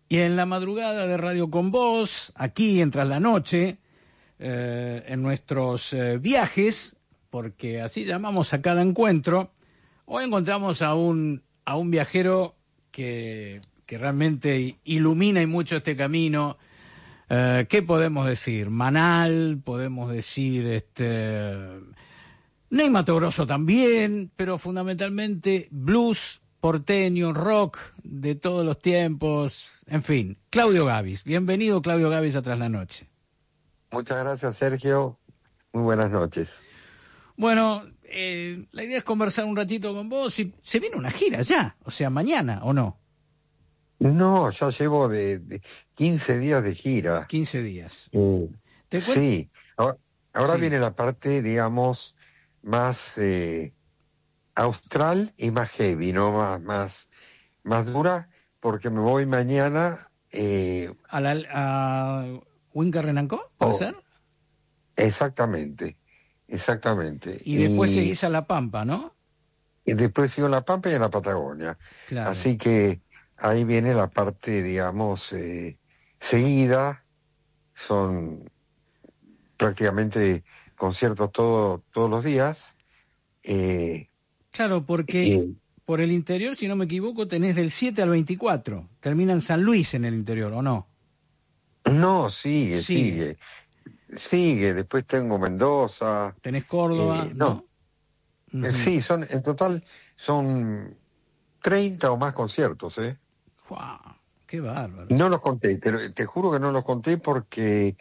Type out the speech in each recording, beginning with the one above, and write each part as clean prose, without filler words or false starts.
Y en la madrugada de Radio Con Vos, aquí en Tras la Noche, en nuestros viajes, porque así llamamos a cada encuentro, hoy encontramos a un viajero que realmente ilumina y mucho este camino. ¿Qué podemos decir? Manal, podemos decir Ney Matogrosso también, pero fundamentalmente blues, porteño, rock de todos los tiempos, en fin. Claudio Gabis, bienvenido Claudio Gabis a Tras la Noche. Muchas gracias, Sergio. Muy buenas noches. Bueno, la idea es conversar un ratito con vos. Se viene una gira ya, o sea, mañana, ¿o no? No, ya llevo de 15 días de gira. 15 días. Sí, ahora Sí. viene la parte, digamos, más austral y más heavy, ¿no? Más dura, porque me voy mañana. ¿A Winca Renancó, puede ser? Exactamente. Y después seguís a La Pampa, ¿no? Y después sigo en La Pampa y en la Patagonia. Claro. Así que ahí viene la parte, digamos, seguida. Son prácticamente conciertos todos los días. Claro, porque por el interior, si no me equivoco, tenés del 7 al 24. Termina en San Luis en el interior, ¿o no? No, sigue. Después tengo Mendoza. Tenés Córdoba, ¿no? Uh-huh. Sí, en total son 30 o más conciertos, ¿eh? ¡Wow! ¡Qué bárbaro! No los conté, te juro que no los conté porque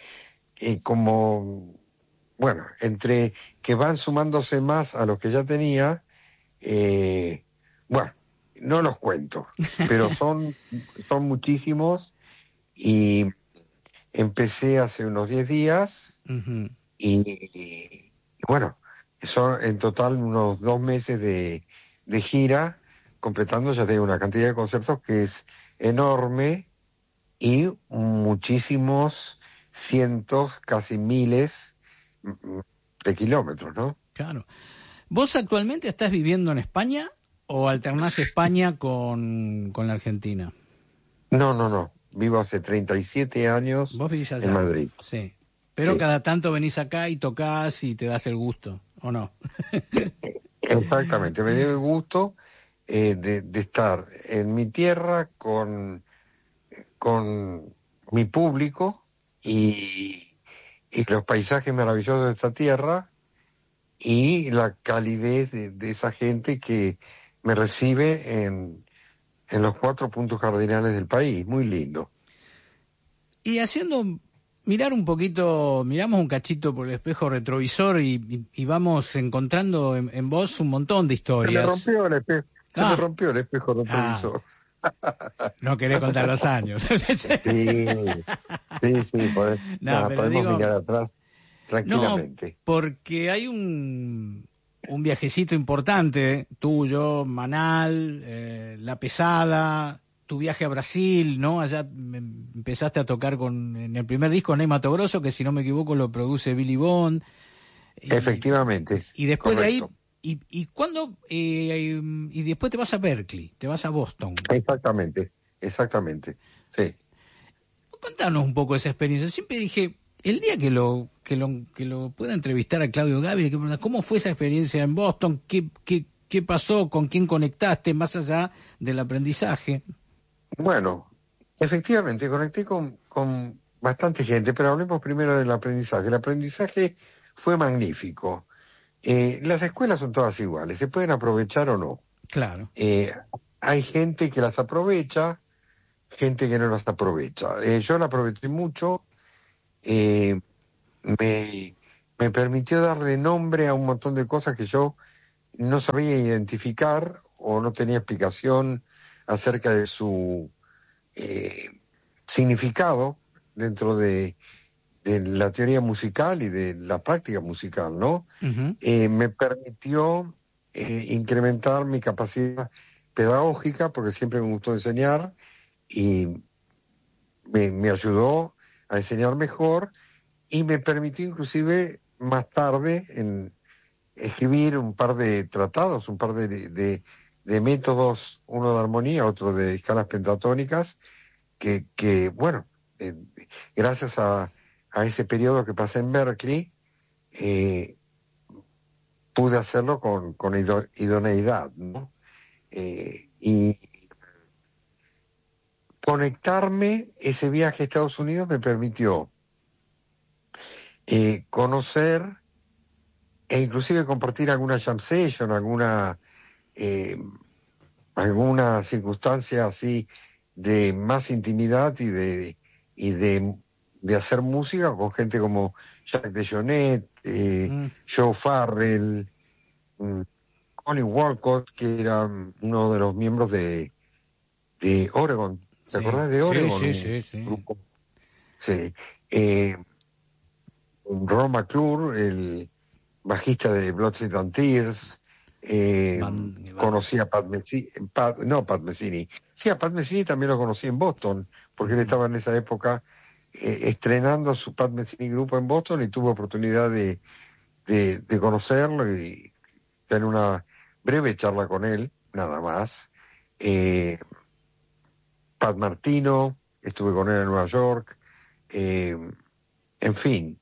entre que van sumándose más a los que ya tenía, no los cuento, pero son muchísimos y empecé hace unos 10 días uh-huh. y son en total unos 2 meses de gira, completando ya de una cantidad de conciertos que es enorme y muchísimos cientos, casi miles de kilómetros, ¿no? Claro. ¿Vos actualmente estás viviendo en España o alternás España con la Argentina? No. Vivo hace 37 años. ¿Vos vivís allá? En Madrid. Sí. Pero sí. Cada tanto venís acá y tocás y te das el gusto, ¿o no? Exactamente. Me dio el gusto de estar en mi tierra con mi público y los paisajes maravillosos de esta tierra y la calidez de esa gente que me recibe en los 4 puntos cardinales del país. Muy lindo. Y miramos un cachito por el espejo retrovisor y vamos encontrando en vos un montón de historias. Se me rompió el espejo retrovisor. No querés contar los años. Sí, podemos mirar atrás tranquilamente. No, porque hay un viajecito importante tuyo, Manal, La Pesada, tu viaje a Brasil, ¿no? Allá empezaste a tocar en el primer disco Ney Matogrosso, que si no me equivoco lo produce Billy Bond. Efectivamente. Y después correcto. de ahí, y después te vas a Berkeley, te vas a Boston. Exactamente, sí. Contanos un poco esa experiencia. Siempre dije, el día que lo pueda entrevistar a Claudio Gabis, ¿cómo fue esa experiencia en Boston? ¿Qué pasó? ¿Con quién conectaste? Más allá del aprendizaje. Bueno, efectivamente, conecté con bastante gente, pero hablemos primero del aprendizaje. El aprendizaje fue magnífico. Las escuelas son todas iguales, se pueden aprovechar o no. Claro. Hay gente que las aprovecha, gente que no las aprovecha. Yo la aproveché mucho, me permitió darle nombre a un montón de cosas que yo no sabía identificar o no tenía explicación acerca de su significado dentro de la teoría musical y de la práctica musical, ¿no? Uh-huh. Me permitió incrementar mi capacidad pedagógica, porque siempre me gustó enseñar, y me ayudó a enseñar mejor, y me permitió inclusive más tarde en escribir un par de tratados, un par de métodos, uno de armonía, otro de escalas pentatónicas, bueno, gracias a ese periodo que pasé en Berkeley, pude hacerlo con idoneidad, ¿no? Y conectarme, ese viaje a Estados Unidos me permitió conocer e inclusive compartir alguna jam session, alguna circunstancia así de más intimidad y de hacer música con gente como Jacques DeJohnette, Joe Farrell, Connie Walcott, que era uno de los miembros de Oregon. ¿Te acordás de Oregon? Sí. Grupo. Sí. Ron McClure, el bajista de Blood, Sweat and Tears. Conocí a Pat Metheny. Sí, a Pat Metheny también lo conocí en Boston, porque él estaba en esa época estrenando su Pat Metheny grupo en Boston y tuve oportunidad de conocerlo y tener una breve charla con él, nada más. Pat Martino, estuve con él en Nueva York, en fin,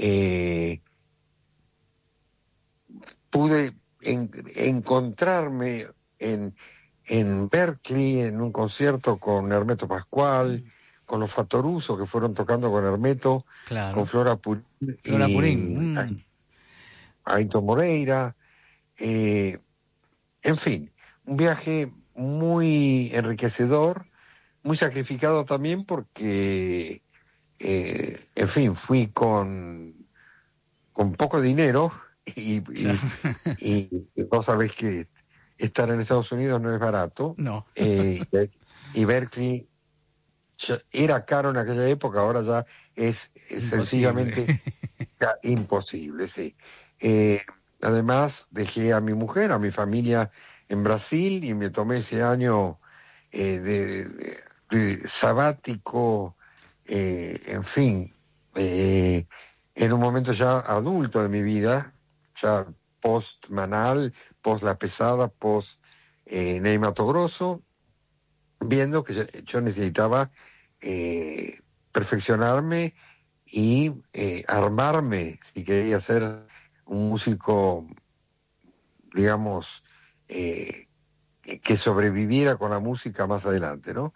pude encontrarme en Berkeley en un concierto con Hermeto Pascual, con los Fatoruso que fueron tocando con Hermeto, claro, con Flora Purín y Aito Moreira, en fin, un viaje muy enriquecedor, muy sacrificado también porque, en fin, fui con poco dinero y vos sabés que estar en Estados Unidos no es barato. No. Y Berkeley era caro en aquella época, ahora ya es sencillamente imposible, sí. Además, dejé a mi mujer, a mi familia en Brasil y me tomé ese año de sabático, en fin, en un momento ya adulto de mi vida, ya post Manal, post La Pesada, post Ney Matogrosso, viendo que yo necesitaba perfeccionarme y armarme si quería ser un músico, digamos, que sobreviviera con la música más adelante, ¿no?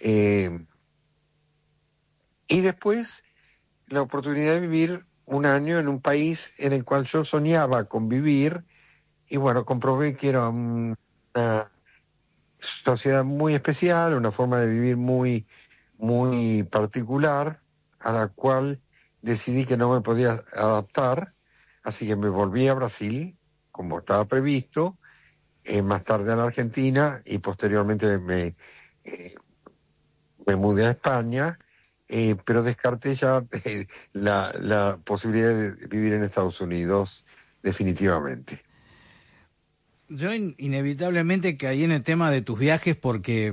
Y después la oportunidad de vivir un año en un país en el cual yo soñaba con vivir y bueno, comprobé que era una sociedad muy especial, una forma de vivir muy, muy particular, a la cual decidí que no me podía adaptar, así que me volví a Brasil, como estaba previsto, más tarde a la Argentina y posteriormente me mudé a España, pero descarté ya la posibilidad de vivir en Estados Unidos definitivamente. Yo inevitablemente caí en el tema de tus viajes porque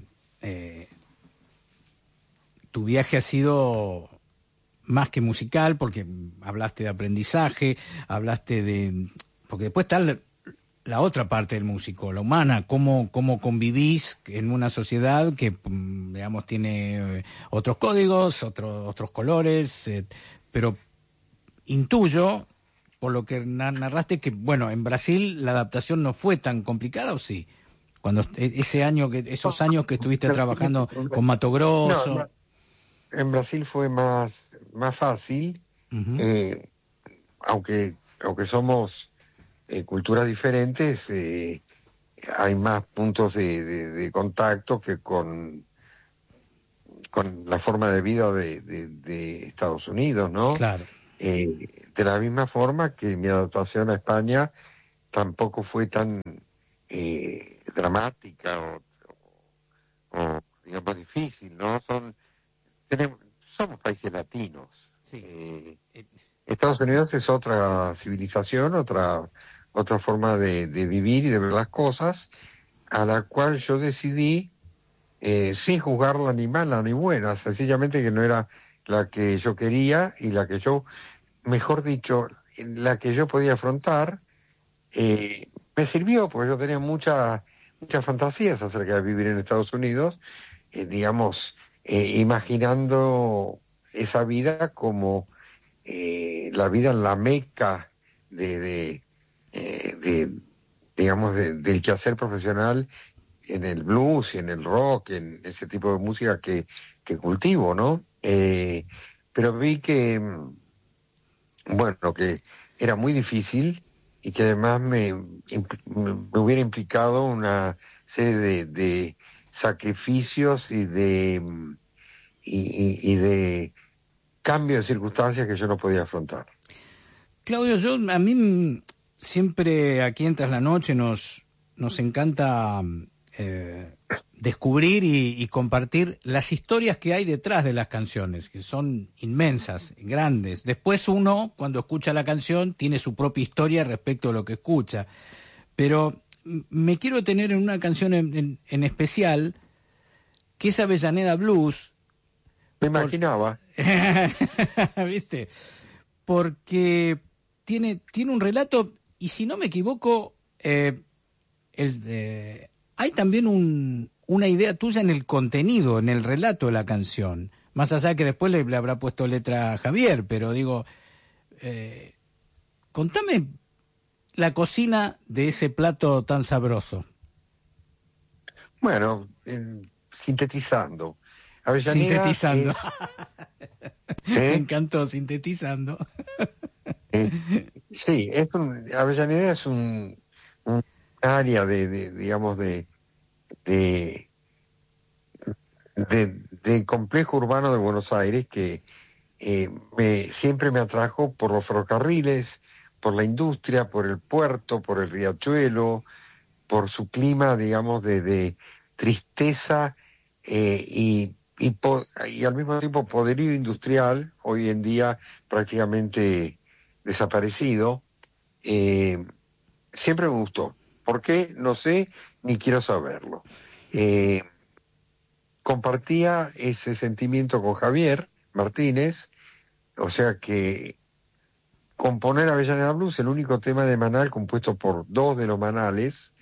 tu viaje ha sido más que musical, porque hablaste de aprendizaje, hablaste de... Porque después está la otra parte del músico, la humana, cómo convivís en una sociedad que, digamos, tiene otros códigos, otros colores, pero intuyo, por lo que narraste, que, bueno, en Brasil la adaptación no fue tan complicada, ¿o sí? Cuando esos años que estuviste trabajando con Mato Grosso... No, en Brasil fue más fácil, aunque somos culturas diferentes, hay más puntos de contacto que con la forma de vida de Estados Unidos, ¿no? Claro. De la misma forma que mi adaptación a España tampoco fue tan dramática o digamos difícil, ¿no? Somos países latinos. Sí. Estados Unidos es otra civilización, otra forma de vivir y de ver las cosas, a la cual yo decidí, sin juzgarla ni mala ni buena, sencillamente que no era la que yo quería y la que yo, mejor dicho, la que yo podía afrontar. Me sirvió porque yo tenía muchas fantasías acerca de vivir en Estados Unidos, digamos, imaginando esa vida como la vida en la meca de digamos, del quehacer profesional en el blues y en el rock, en ese tipo de música que cultivo, ¿no? Pero vi que, bueno, que era muy difícil y que además me hubiera implicado una serie de sacrificios y de cambios de circunstancias que yo no podía afrontar. Claudio, a mí siempre aquí en Tras la Noche nos encanta descubrir y compartir las historias que hay detrás de las canciones, que son inmensas, grandes. Después uno, cuando escucha la canción, tiene su propia historia respecto a lo que escucha. Pero me quiero detener en una canción en especial, que es Avellaneda Blues. Me imaginaba. ¿Viste? Porque tiene un relato, y si no me equivoco, hay también una idea tuya en el contenido, en el relato de la canción. Más allá que después le habrá puesto letra a Javier, pero digo, contame la cocina de ese plato tan sabroso. Bueno, sintetizando. Avellaneda Sintetizando. Me ¿eh? encantó, sintetizando. Sí, Avellaneda es un área digamos, de complejo urbano de Buenos Aires que siempre me atrajo por los ferrocarriles, por la industria, por el puerto, por el riachuelo, por su clima, digamos, de tristeza y al mismo tiempo poderío industrial, hoy en día prácticamente desaparecido. Siempre me gustó. ¿Por qué? No sé, ni quiero saberlo. Compartía ese sentimiento con Javier Martínez, o sea que componer Avellaneda Blues, el único tema de Manal compuesto por dos de los Manales,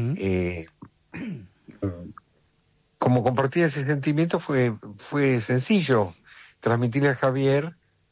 como compartía ese sentimiento fue sencillo transmitirle a Javier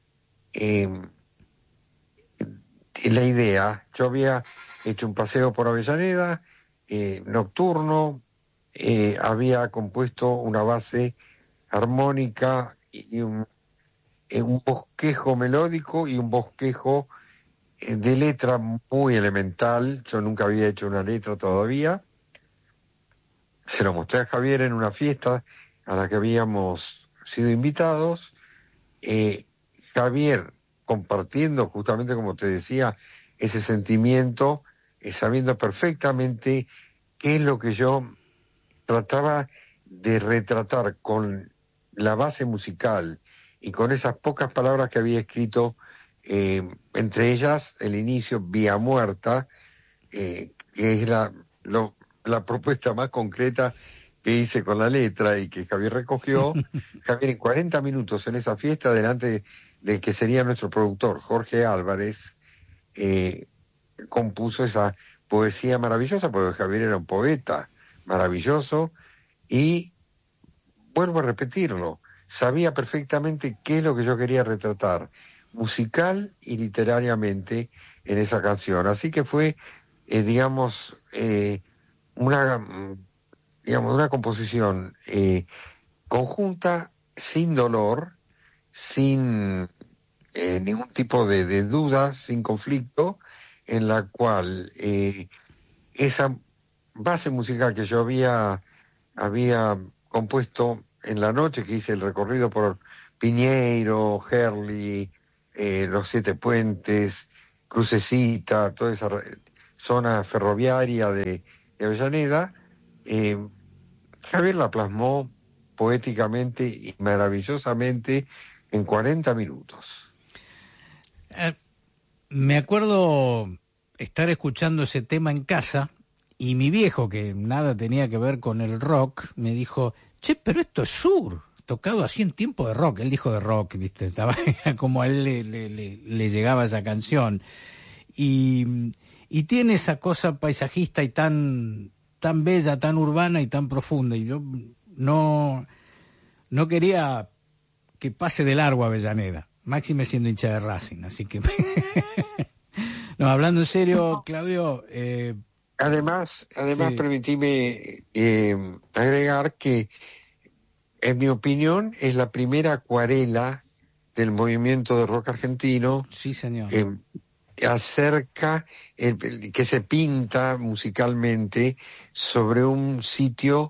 la idea. Yo había hecho un paseo por Avellaneda, nocturno, había compuesto una base armónica y un bosquejo melódico y un bosquejo de letra muy elemental. Yo nunca había hecho una letra todavía. Se lo mostré a Javier en una fiesta a la que habíamos sido invitados. Javier, compartiendo justamente, como te decía, ese sentimiento, sabiendo perfectamente qué es lo que yo trataba de retratar con la base musical y con esas pocas palabras que había escrito, entre ellas el inicio Vía Muerta, que es la propuesta más concreta que hice con la letra y que Javier recogió. Javier en 40 minutos en esa fiesta, delante del que sería nuestro productor, Jorge Álvarez, compuso esa poesía maravillosa, porque Javier era un poeta maravilloso, y vuelvo a repetirlo, sabía perfectamente qué es lo que yo quería retratar, musical y literariamente, en esa canción. Así que fue, digamos, una composición conjunta, sin dolor, sin ningún tipo de duda, sin conflicto, en la cual esa base musical que yo había compuesto en la noche que hice el recorrido por Piñeiro, Herli, los Siete Puentes, Crucecita, toda esa zona ferroviaria de Avellaneda, Javier la plasmó poéticamente y maravillosamente en 40 minutos. Me acuerdo estar escuchando ese tema en casa y mi viejo, que nada tenía que ver con el rock, me dijo, che, pero esto es sur, tocado así en tiempo de rock. Él dijo de rock, ¿viste? Estaba como a él le llegaba esa canción. Y tiene esa cosa paisajista y tan bella, tan urbana y tan profunda. Y yo no no quería que pase de largo a Avellaneda, máxime siendo hincha de Racing, así que... No, hablando en serio, Claudio... Además, sí. permitime agregar que, en mi opinión, es la primera acuarela del movimiento de rock argentino. Sí, señor. Acerca, que se pinta musicalmente sobre un sitio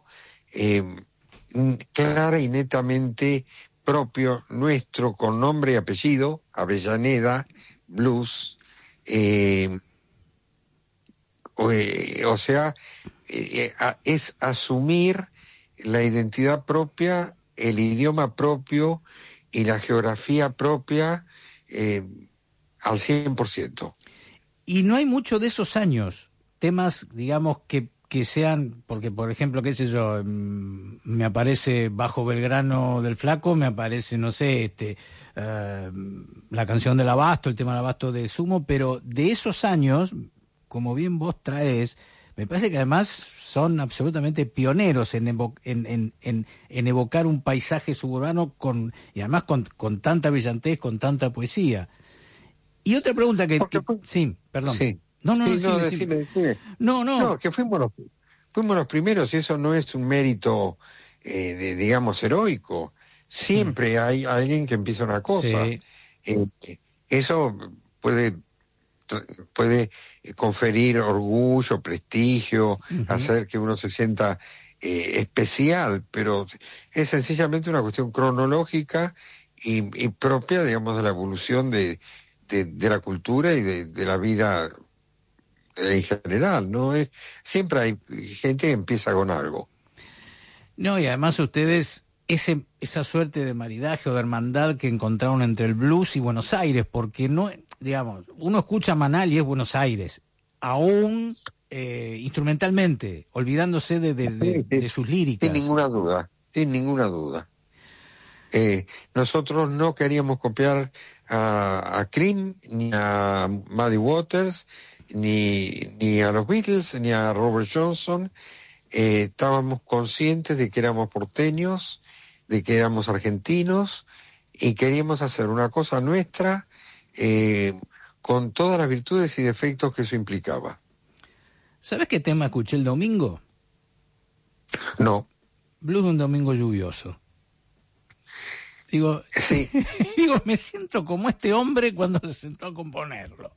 clara y netamente propio nuestro, con nombre y apellido, Avellaneda Blues. O sea, es asumir la identidad propia, el idioma propio y la geografía propia al 100%. Y no hay mucho de esos años, temas, digamos, que sean, porque por ejemplo, qué sé yo, me aparece Bajo Belgrano del Flaco, me aparece, no sé, la canción del Abasto, el tema del Abasto de Sumo, pero de esos años, como bien vos traes, me parece que además son absolutamente pioneros en evocar un paisaje suburbano y además con tanta brillantez, con tanta poesía. Y otra pregunta sí, perdón. Sí. No, Decime. No, que fuimos los primeros y eso no es un mérito, digamos, heroico. Siempre hay alguien que empieza una cosa. Sí. Eso puede conferir orgullo, prestigio, hacer que uno se sienta especial, pero es sencillamente una cuestión cronológica y propia, digamos, de la evolución de la cultura y de la vida en general, ¿no? Siempre hay gente que empieza con algo. No, y además ustedes, esa suerte de maridaje o de hermandad que encontraron entre el blues y Buenos Aires, porque no, digamos, uno escucha Manal y es Buenos Aires, aún instrumentalmente, olvidándose de sus líricas. Sin ninguna duda. Nosotros no queríamos copiar a Cream, ni a Muddy Waters, ni a los Beatles, ni a Robert Johnson. Estábamos conscientes de que éramos porteños, de que éramos argentinos, y queríamos hacer una cosa nuestra, con todas las virtudes y defectos que eso implicaba. ¿Sabes qué tema escuché el domingo? No. Blues de un domingo lluvioso. Digo, sí. Me siento como este hombre cuando se sentó a componerlo.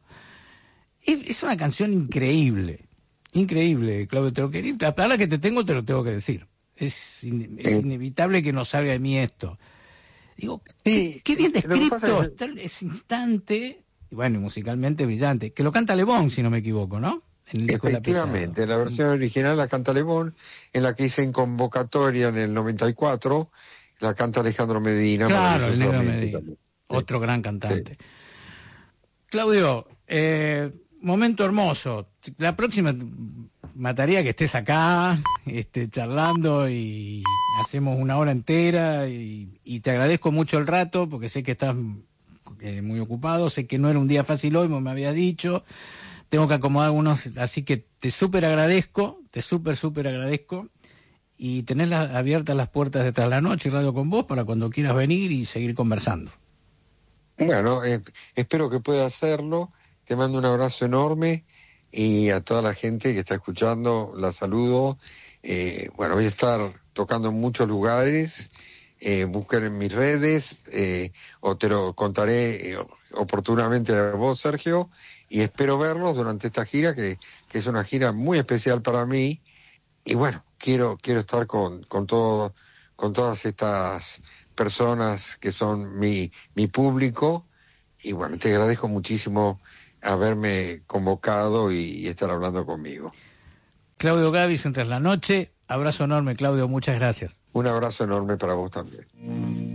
Es una canción increíble, Claudio, te lo quería, ahora que te lo tengo que decir. Es inevitable que no salga de mí esto. Digo, sí, qué bien descrito está ese instante, y bueno, musicalmente brillante, que lo canta Le Bon, si no me equivoco, ¿no? En el disco Efectivamente, la versión original la canta Le Bon, en la que hice en convocatoria en el 94, la canta Alejandro Medina. Claro, el Negro Medina, otro gran cantante. Sí. Claudio, momento hermoso. La próxima mataría que estés acá, charlando y hacemos una hora entera y te agradezco mucho el rato porque sé que estás muy ocupado, sé que no era un día fácil hoy, como me habías dicho. Tengo que acomodar algunos, así que te súper agradezco, súper agradezco. Y tener abiertas las puertas de Tras la Noche y Radio con Vos para cuando quieras venir y seguir conversando. Bueno, espero que pueda hacerlo. Te mando un abrazo enorme y a toda la gente que está escuchando la saludo. Bueno, voy a estar tocando en muchos lugares. Busquen en mis redes o te lo contaré oportunamente a vos, Sergio. Y espero verlos durante esta gira, que es una gira muy especial para mí. Y bueno, quiero estar con todas estas personas que son mi público. Y bueno, te agradezco muchísimo haberme convocado y estar hablando conmigo. Claudio Gabis, en Tras la Noche. Abrazo enorme, Claudio, muchas gracias. Un abrazo enorme para vos también.